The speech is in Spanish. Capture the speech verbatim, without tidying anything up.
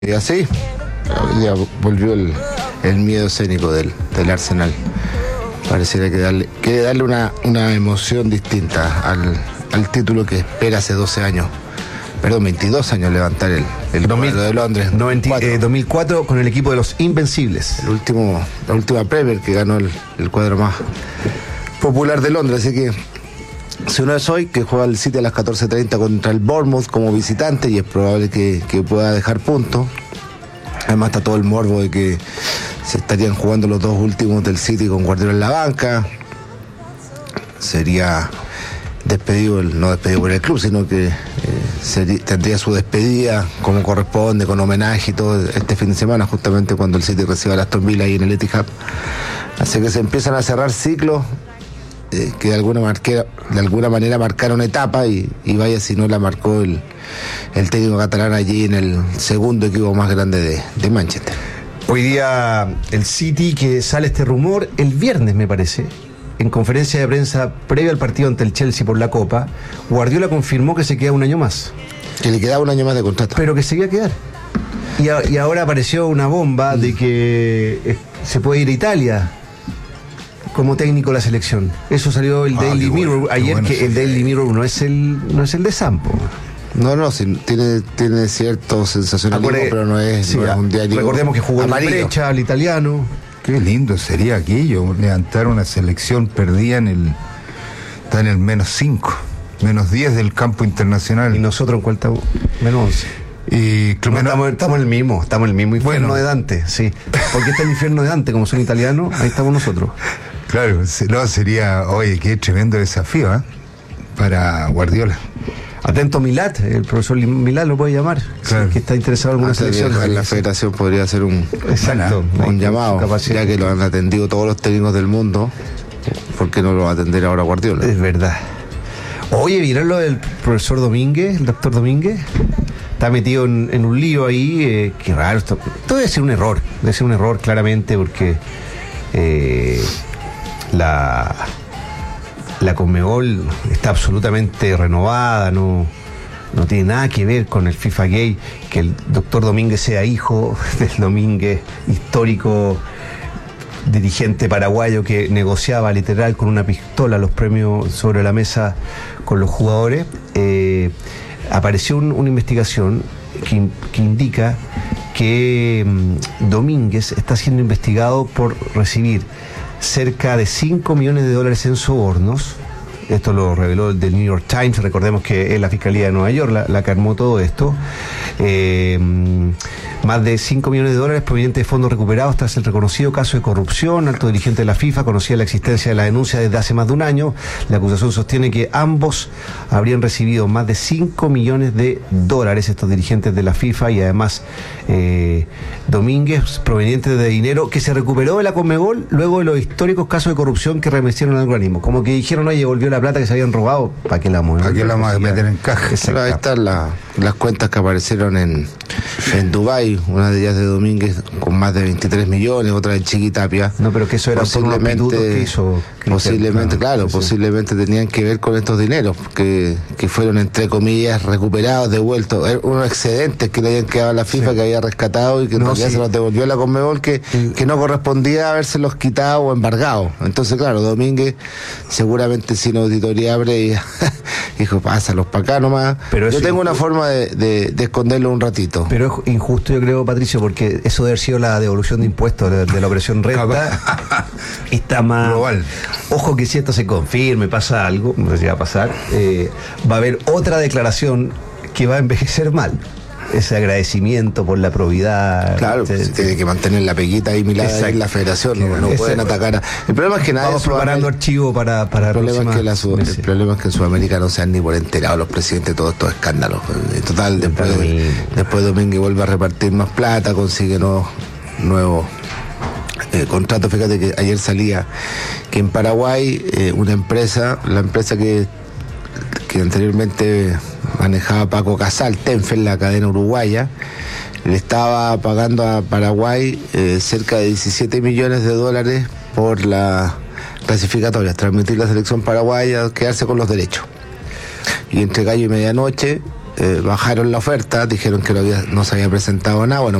Y así, ya volvió el, el miedo escénico del, del Arsenal. Pareciera que darle, quiere darle una, una emoción distinta al, al título que espera hace doce años. Perdón, veintidós años levantar el, el dos mil, cuadro de Londres. noventa, eh, dos mil cuatro con el equipo de los Invencibles. El último, la última Premier que ganó el, el cuadro más popular de Londres. Así que si uno es hoy, que juega el City a las catorce treinta contra el Bournemouth como visitante, y es probable que, que pueda dejar puntos. Además está todo el morbo de que se estarían jugando los dos últimos del City con Guardiola en la banca. Sería despedido, el, no despedido por el club, sino que eh, sería, tendría su despedida como corresponde, con homenaje y todo este fin de semana, justamente cuando el City reciba a Aston Villa ahí en el Etihad. Así que se empiezan a cerrar ciclos eh, que de alguna, marquera, de alguna manera marcaron etapa, y, y vaya si no la marcó el, el técnico catalán allí en el segundo equipo más grande de, de Manchester. Hoy día el City, que sale este rumor el viernes, me parece, en conferencia de prensa previa al partido ante el Chelsea por la Copa, Guardiola confirmó que se queda un año más. Que le quedaba un año más de contrato. Pero que se iba a quedar. Y, a, y ahora apareció una bomba de que eh, se puede ir a Italia como técnico de la selección. Eso salió el ah, Daily Mirror bueno, ayer, bueno, que sí. El Daily Mirror no es el no es el de Sampo. No, no, sí, tiene, tiene cierto sensacionalismo, Acorde, pero no es, sí, no es un diario. Recordemos que jugó en Brecha, al italiano. Qué lindo sería aquello, levantar una selección perdida en el. Está en el menos cinco, menos diez del campo internacional. Y nosotros en cuál estamos, menos once. Y no, menos, estamos, estamos en el mismo, estamos en el mismo infierno bueno. de Dante, sí. Porque está el infierno de Dante, como son italianos, ahí estamos nosotros. Claro, no, sería, oye, qué tremendo desafío, ¿eh? Para Guardiola. Atento Milat, el profesor Milat lo puede llamar, claro. Si que está interesado en alguna Antes selección. De la federación podría hacer un, Exacto, un, un llamado, ya que lo han atendido todos los técnicos del mundo, ¿por qué no lo va a atender ahora Guardiola? Es verdad. Oye, ¿vieron lo del profesor Domínguez, el doctor Domínguez? Está metido en, en un lío ahí, eh, qué raro, esto, esto debe ser un error, debe ser un error claramente, porque eh, la... La Conmebol está absolutamente renovada, no, no tiene nada que ver con el FIFA Gay, que el doctor Domínguez sea hijo del Domínguez, histórico dirigente paraguayo que negociaba literal con una pistola los premios sobre la mesa con los jugadores. Eh, apareció un, una investigación que, que indica que um, Domínguez está siendo investigado por recibir cerca de cinco millones de dólares en sobornos. Esto lo reveló el del New York Times. Recordemos que es la Fiscalía de Nueva York la, la que armó todo esto. Eh, más de cinco millones de dólares provenientes de fondos recuperados tras el reconocido caso de corrupción. Alto dirigente de la FIFA conocía la existencia de la denuncia desde hace más de un año. La acusación sostiene que ambos habrían recibido más de cinco millones de dólares, estos dirigentes de la FIFA, y además eh, Domínguez, provenientes de dinero que se recuperó de la Conmebol luego de los históricos casos de corrupción que remetieron al organismo. Como que dijeron, oye, volvió la plata que se habían robado, ¿para qué la vamos ¿Para qué la vamos a meter en caja? Ahí están la, las cuentas que aparecieron en, en Dubái, una de ellas de Domínguez con más de veintitrés millones, otra de Chiquitapia. No, pero que eso era posiblemente, por que hizo, que posiblemente, claro, sí, posiblemente sí. Tenían que ver con estos dineros que, que fueron, entre comillas, recuperados, devueltos, unos excedentes que le habían quedado a la FIFA, sí, que había rescatado y que no, en realidad sí. se los devolvió a la Conmebol, que, sí. que no correspondía habérselos quitado o embargado. Entonces, claro, Domínguez seguramente sin auditoría abre y dijo, pásalos para acá nomás. Pero yo tengo una forma de, de, de esconderlo un ratito. Pero es injusto, yo creo, Patricio, porque eso debe haber sido la devolución de impuestos de, de la operación Renta. Está más global. Ojo que si esto se confirme, pasa algo, no sé si va a pasar, eh, va a haber otra declaración que va a envejecer mal. Ese agradecimiento por la probidad. Claro, se, se tiene que mantener la peguita ahí milada en la federación, no, no pueden atacar a... El problema es que nadie... Vamos preparando archivo para... para el, problema es que la, el problema es que en Sudamérica no se han ni por enterado los presidentes de todos estos escándalos. En total, después, de, después Domínguez vuelve a repartir más plata, consigue nuevos nuevos eh, contratos. Fíjate que ayer salía que en Paraguay eh, una empresa, la empresa que, que anteriormente manejaba Paco Casal, Tenfel, la cadena uruguaya, le estaba pagando a Paraguay eh, cerca de diecisiete millones de dólares por las clasificatorias, transmitir la selección paraguaya, quedarse con los derechos. Y entre gallo y medianoche eh, bajaron la oferta, dijeron que no, había, no se había presentado nada. Bueno,